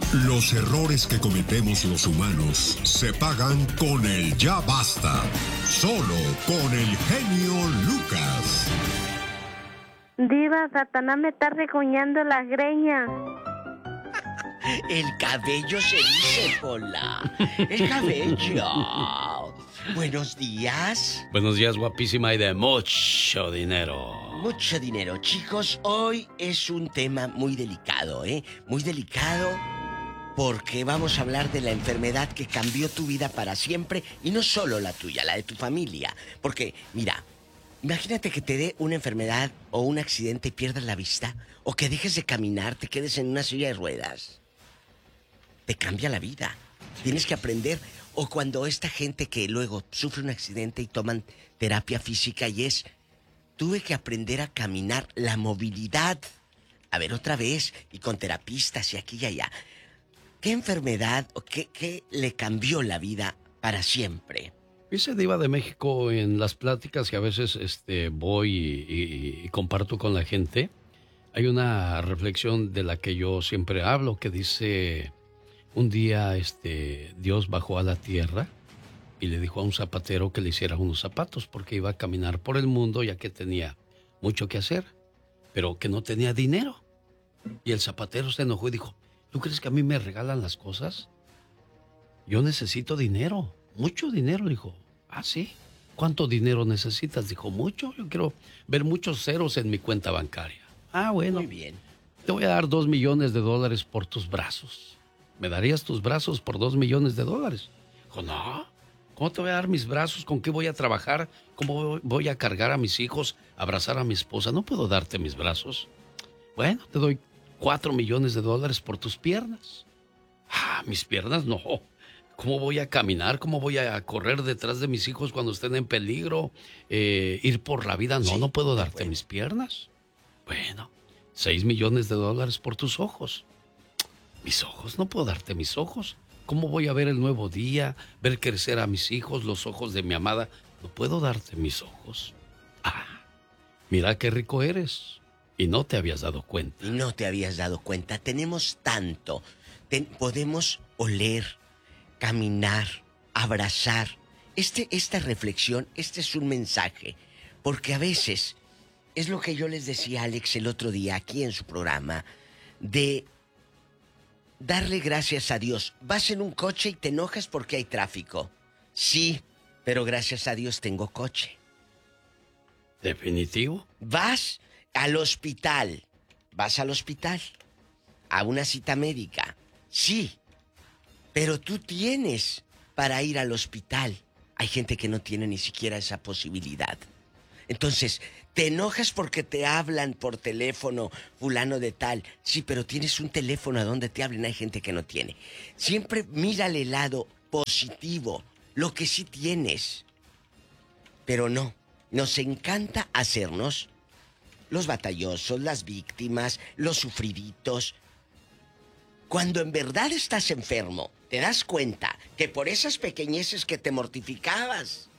Los errores que cometemos los humanos se pagan con el ya basta. Solo con el genio Lucas. Diva, Satanás me está regoñando las greñas. El cabello se dice, Pola. El cabello. Buenos días. Buenos días, guapísima, y de mucho dinero. Mucho dinero, chicos. Hoy es un tema muy delicado, ¿eh? Muy delicado porque vamos a hablar de la enfermedad que cambió tu vida para siempre y no solo la tuya, la de tu familia. Porque, mira, imagínate que te dé una enfermedad o un accidente y pierdas la vista, o que dejes de caminar, te quedes en una silla de ruedas. Te cambia la vida. Tienes que aprender. O cuando esta gente que luego sufre un accidente y toman terapia física y tuve que aprender a caminar, la movilidad. A ver, otra vez, y con terapistas y aquí y allá. ¿Qué enfermedad o qué le cambió la vida para siempre? Ese Diva de México, en las pláticas que a veces voy y comparto con la gente, hay una reflexión de la que yo siempre hablo, que dice: un día Dios bajó a la tierra y le dijo a un zapatero que le hiciera unos zapatos porque iba a caminar por el mundo ya que tenía mucho que hacer, pero que no tenía dinero. Y el zapatero se enojó y dijo: ¿tú crees que a mí me regalan las cosas? Yo necesito dinero, mucho dinero. Dijo: ¿ah, sí? ¿Cuánto dinero necesitas? Dijo: mucho, yo quiero ver muchos ceros en mi cuenta bancaria. Ah, bueno. Muy bien. Te voy a dar $2 millones por tus brazos. ¿Me darías tus brazos por $2 millones? Dijo: no, ¿cómo te voy a dar mis brazos? ¿Con qué voy a trabajar? ¿Cómo voy a cargar a mis hijos, abrazar a mi esposa? No puedo darte mis brazos. Bueno, te doy $4 millones por tus piernas. Ah, mis piernas no. ¿Cómo voy a caminar? ¿Cómo voy a correr detrás de mis hijos cuando estén en peligro? Ir por la vida. No, sí, no puedo darte mis piernas. Bueno, $6 millones por tus ojos. Mis ojos, no puedo darte mis ojos. ¿Cómo voy a ver el nuevo día, ver crecer a mis hijos, los ojos de mi amada? No puedo darte mis ojos. Ah, mira qué rico eres. Y no te habías dado cuenta. Y no te habías dado cuenta. Tenemos tanto. Podemos oler, caminar, abrazar. Esta reflexión, este es un mensaje. Porque a veces, es lo que yo les decía a Alex el otro día aquí en su programa, de darle gracias a Dios. Vas en un coche y te enojas porque hay tráfico. Sí, pero gracias a Dios tengo coche. ¿Definitivo? Vas al hospital, a una cita médica. Sí, pero tú tienes para ir al hospital. Hay gente que no tiene ni siquiera esa posibilidad. Entonces, te enojas porque te hablan por teléfono, fulano de tal. Sí, pero tienes un teléfono a donde te hablen. Hay gente que no tiene. Siempre mírale el lado positivo, lo que sí tienes. Pero no, nos encanta hacernos los batallosos, las víctimas, los sufriditos. Cuando en verdad estás enfermo, te das cuenta que por esas pequeñeces que te mortificabas,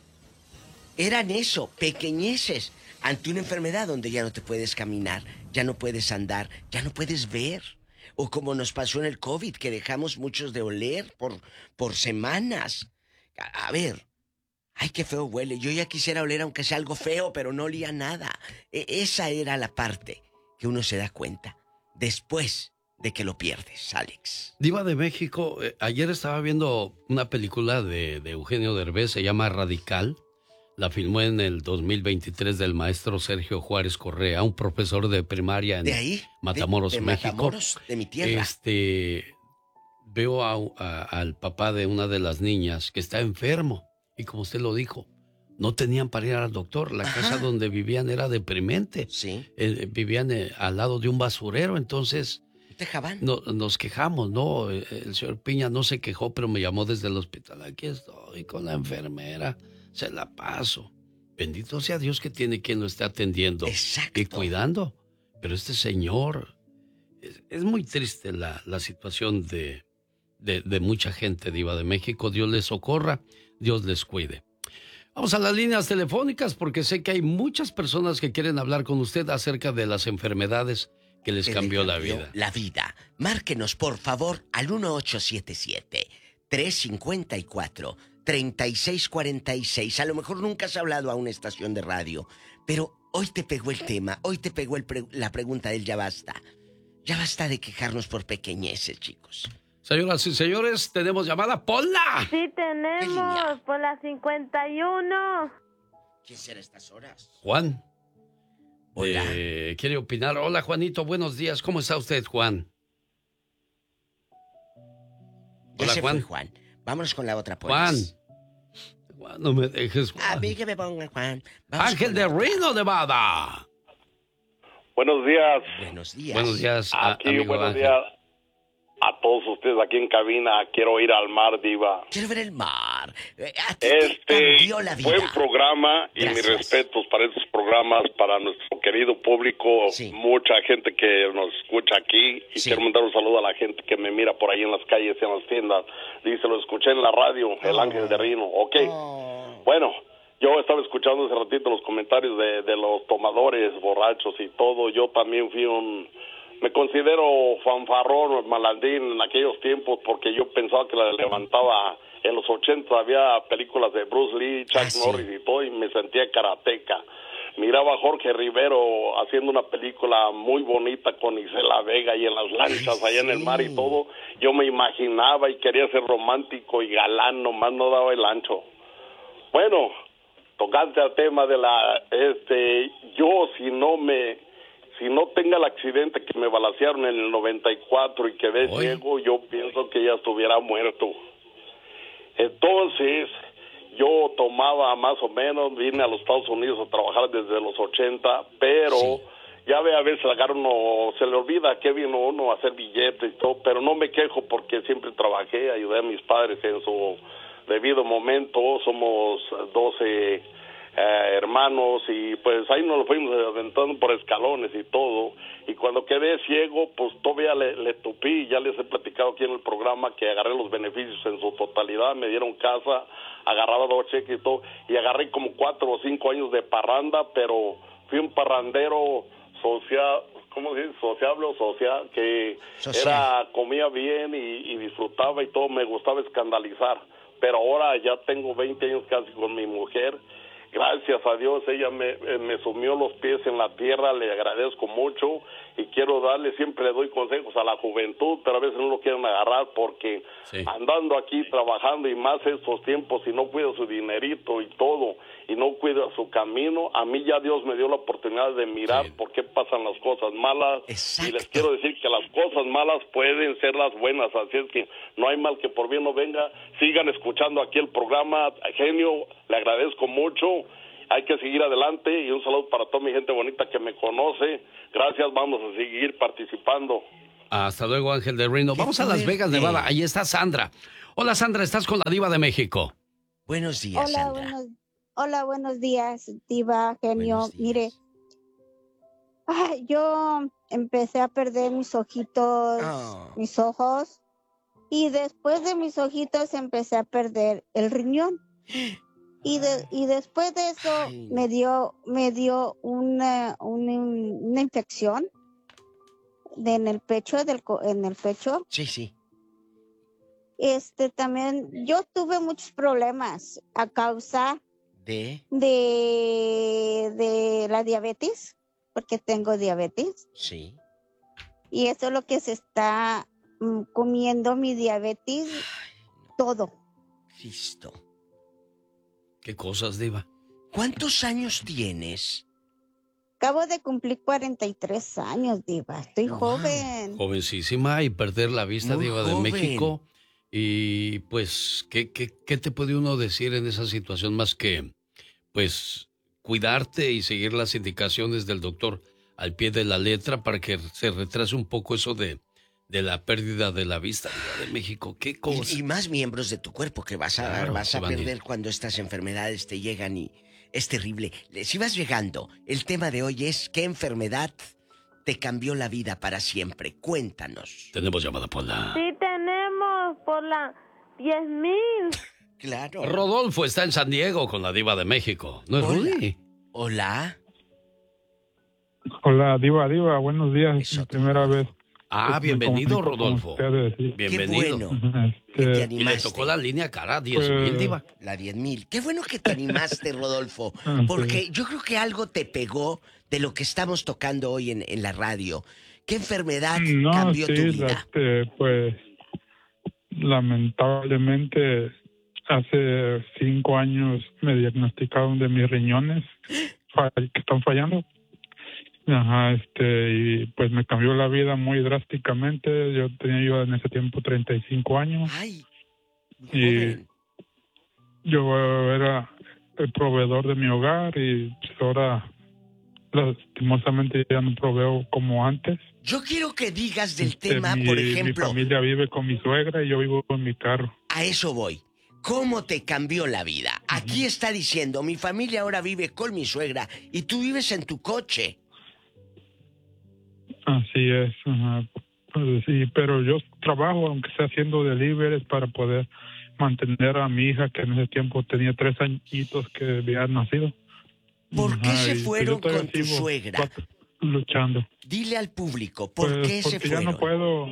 eran eso, pequeñeces, ante una enfermedad donde ya no te puedes caminar, ya no puedes andar, ya no puedes ver. O como nos pasó en el COVID, que dejamos muchos de oler por semanas. A ver, ay, qué feo huele. Yo ya quisiera oler aunque sea algo feo, pero no olía nada. Esa era la parte que uno se da cuenta después de que lo pierdes, Alex. Diva de México, ayer estaba viendo una película de Eugenio Derbez, se llama Radical. La filmó en el 2023 del maestro Sergio Juárez Correa, un profesor de primaria en ¿De ahí? Matamoros, de México. Matamoros, de mi tierra. Veo al papá de una de las niñas que está enfermo. Y como usted lo dijo, no tenían para ir al doctor. La casa donde vivían era deprimente. Sí. Vivían al lado de un basurero, entonces ¿Dejaban? nos quejamos, ¿no? El señor Piña no se quejó, pero me llamó desde el hospital. Aquí estoy con la enfermera. Se la paso. Bendito sea Dios que tiene quien lo esté atendiendo. Exacto. Y cuidando. Pero este señor, es muy triste la situación de mucha gente, Diva de México. Dios les socorra, Dios les cuide. Vamos a las líneas telefónicas porque sé que hay muchas personas que quieren hablar con usted acerca de las enfermedades que les cambió la vida. La vida. Márquenos, por favor, al 1877-354-3646. A lo mejor nunca has hablado a una estación de radio, pero hoy te pegó el tema, hoy te pegó la pregunta del ya basta. Ya basta de quejarnos por pequeñeces, chicos. Señoras y señores, tenemos llamada. ¡Ponla! Sí, tenemos, por la 51. ¿Quién será a estas horas? Juan. Hola. ¿Quiere opinar? Hola, Juanito, buenos días. ¿Cómo está usted, Juan? Ya Hola, se Juan. fue, Juan. Vámonos con la otra, pues. Juan, no me dejes, Juan. A mí que me pongan, Juan. Vamos Ángel con de la otra. Reno, Nevada. Buenos días. Buenos días. Buenos días, Aquí, amigo buenos Ángel. días a todos ustedes aquí en cabina. Quiero ir al mar, Diva. Quiero ver el mar. A ti te cambió la vida. Buen programa y Gracias. mis respetos para estos programas, para nuestro querido público, Sí. mucha gente que nos escucha aquí. Y Sí. quiero mandar un saludo a la gente que me mira por ahí en las calles y en las tiendas. Dice, lo escuché en la radio, el Ángel de Reno. Ok. Oh. Bueno, yo estaba escuchando hace ratito los comentarios de los tomadores borrachos y todo. Yo también me considero fanfarrón, malandrín en aquellos tiempos porque yo pensaba que la levantaba. En los 80 había películas de Bruce Lee, Chuck Sí. Norris y todo, y me sentía karateca. Miraba a Jorge Rivero haciendo una película muy bonita con Isela Vega y en las lanchas allá en el mar y todo. Yo me imaginaba y quería ser romántico y galán, nomás no daba el ancho. Bueno, tocante al tema de yo si no tenga el accidente que me balacearon en el 94 y quedé Oye. ciego, yo pienso que ya estuviera muerto. Entonces, yo tomaba más o menos, vine a los Estados Unidos a trabajar desde los 80, pero Sí. ya ve, a veces se le olvida que vino uno a hacer billetes y todo, pero no me quejo porque siempre trabajé, ayudé a mis padres en su debido momento. Somos 12 hermanos y pues ahí nos lo fuimos aventando por escalones y todo, y cuando quedé ciego pues todavía le tupí. Ya les he platicado aquí en el programa que agarré los beneficios en su totalidad, me dieron casa, agarraba 2 cheques y todo, y agarré como 4 o 5 años de parranda, pero fui un parrandero social, ¿cómo se dice? Sociable o social, que Social. comía bien y disfrutaba y todo, me gustaba escandalizar, pero ahora ya tengo 20 años casi con mi mujer. Gracias a Dios, ella me sumió los pies en la tierra, le agradezco mucho y quiero siempre le doy consejos a la juventud, pero a veces no lo quieren agarrar porque Sí. andando aquí trabajando y más estos tiempos, y no cuida su dinerito y todo, y no cuida su camino, a mí ya Dios me dio la oportunidad de mirar Sí. por qué pasan las cosas malas. Exacto. Y les quiero decir que las cosas malas pueden ser las buenas, así es que no hay mal que por bien no venga. Sigan escuchando aquí el programa, genio, le agradezco mucho. Hay que seguir adelante y un saludo para toda mi gente bonita que me conoce. Gracias, vamos a seguir participando. Hasta luego, Ángel de Reno. Qué Vamos a Las Vegas, fuerte. Nevada. Ahí está Sandra. Hola, Sandra, estás con la Diva de México. Buenos días, Sandra. Buenos días, Diva, genio. Buenos días. Mire, yo empecé a perder mis ojitos, Oh. mis ojos, y después de mis ojitos empecé a perder el riñón. Y después de eso Ay. me dio una infección en el pecho, en el pecho. Sí. También yo tuve muchos problemas a causa ¿De? de la diabetes, porque tengo diabetes, Sí. y eso es lo que se está comiendo mi diabetes, todo. Cristo. ¿Qué cosas, Diva? ¿Cuántos años tienes? Acabo de cumplir 43 años, Diva, estoy Wow. joven. Jovencísima y perder la vista, Muy Diva de joven. México. Y pues, ¿qué te puede uno decir en esa situación más que, pues, cuidarte y seguir las indicaciones del doctor al pie de la letra para que se retrase un poco eso de la pérdida de la vista, Diva de México? ¿Qué cosa? Y más miembros de tu cuerpo que vas a Claro, Giovanni. perder cuando estas enfermedades te llegan y es terrible. Si vas llegando, el tema de hoy es ¿qué enfermedad te cambió la vida para siempre? Cuéntanos. Tenemos llamada por la... Sí, tenemos por la 10,000. Claro. Rodolfo está en San Diego con la Diva de México. ¿No es Hola. Rudy? Hola. Hola, Diva, buenos días, es Eso. mi primera vez. Ah, bienvenido, Rodolfo. Bienvenido. Qué bueno que te Y le animaste. tocó la línea cara, 10,000, Diva. La 10,000. Qué bueno que te animaste, Rodolfo. Porque yo creo que algo te pegó de lo que estamos tocando hoy en la radio. ¿Qué enfermedad cambió tu vida? Pues lamentablemente hace 5 años me diagnosticaron de mis riñones que están fallando. Ajá, y pues me cambió la vida muy drásticamente. Yo tenía en ese tiempo 35 años. Ay, y yo era el proveedor de mi hogar y pues ahora lastimosamente ya no proveo como antes. Yo quiero que digas del tema, por ejemplo. Mi familia vive con mi suegra y yo vivo con mi carro. A eso voy. ¿Cómo te cambió la vida? Aquí está diciendo, mi familia ahora vive con mi suegra y tú vives en tu coche. Así es. Ajá. Pues sí, pero yo trabajo, aunque sea haciendo deliveries, para poder mantener a mi hija, que en ese tiempo tenía 3 añitos que había nacido. ¿Por qué se y fueron yo con tu sigo suegra? Luchando. Dile al público, ¿por qué se porque fueron?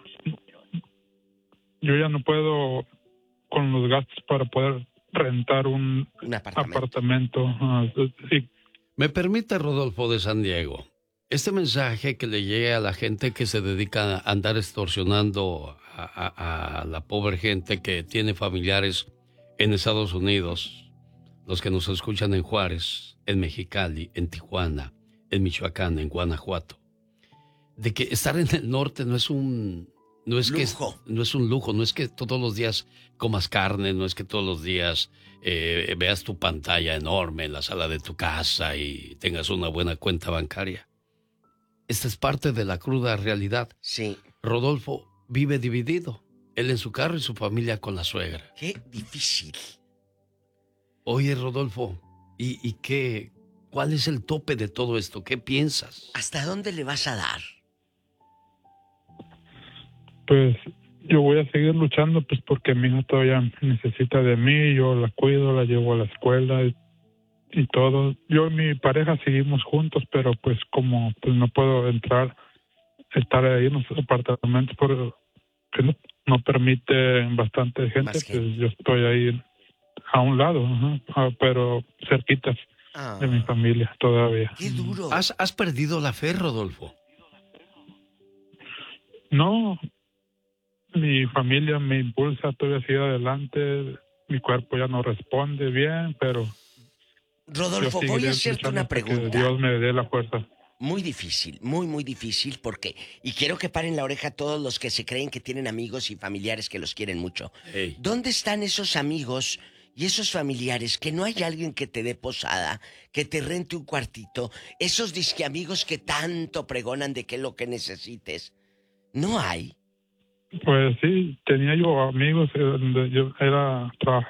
Yo ya no puedo con los gastos para poder rentar un apartamento. Sí. Me permite, Rodolfo de San Diego, este mensaje que le llegue a la gente que se dedica a andar extorsionando a la pobre gente que tiene familiares en Estados Unidos, los que nos escuchan en Juárez, en Mexicali, en Tijuana, en Michoacán, en Guanajuato, de que estar en el norte no es un lujo. No es un lujo, no es que todos los días comas carne, no es que todos los días veas tu pantalla enorme en la sala de tu casa y tengas una buena cuenta bancaria. Esta es parte de la cruda realidad. Sí. Rodolfo vive dividido, él en su carro y su familia con la suegra. Qué difícil. Oye, Rodolfo, ¿y qué? ¿Cuál es el tope de todo esto? ¿Qué piensas? ¿Hasta dónde le vas a dar? Pues yo voy a seguir luchando, pues porque mi hija todavía necesita de mí, yo la cuido, la llevo a la escuela y todo. Yo y mi pareja seguimos juntos, pero pues como pues no puedo estar ahí en los apartamentos porque no permite bastante gente, pues yo estoy ahí a un lado, pero cerquitas de mi familia todavía. ¡Qué duro! ¿Has perdido la fe, Rodolfo? No, mi familia me impulsa todavía a seguir adelante, mi cuerpo ya no responde bien, pero... Rodolfo, voy a hacerte una pregunta. Dios me dé la fuerza. Muy difícil, muy difícil, porque... Y quiero que paren la oreja todos los que se creen que tienen amigos y familiares que los quieren mucho. Hey. ¿Dónde están esos amigos y esos familiares que no hay alguien que te dé posada, que te rente un cuartito? Esos disque amigos que tanto pregonan de que es lo que necesites. ¿No hay? Pues sí, tenía yo amigos donde yo trabajaba